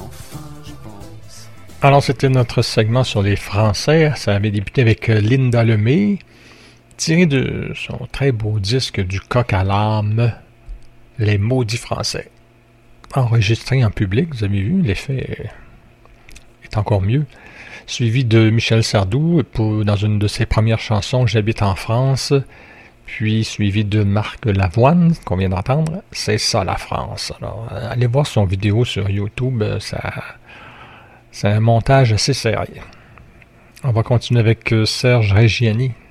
Alors, c'était notre segment sur les Français. Ça avait débuté avec Linda Lemay, tiré de son très beau disque du coq à l'âme, Les Maudits Français. Enregistré en public, vous avez vu, l'effet est encore mieux. Suivi de Michel Sardou dans une de ses premières chansons, J'habite en France, puis suivi de Marc Lavoine, qu'on vient d'entendre, C'est ça la France. Alors, allez voir son vidéo sur YouTube, c'est un montage assez sérieux. On va continuer avec Serge Reggiani.